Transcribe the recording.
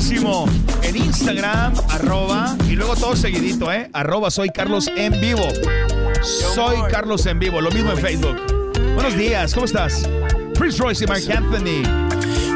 buenísimo. En Instagram, y luego todo seguidito, @soy Carlos en vivo. Soy Carlos en vivo, lo mismo en Facebook. Buenos días, ¿cómo estás? Prince Royce y Marc Anthony.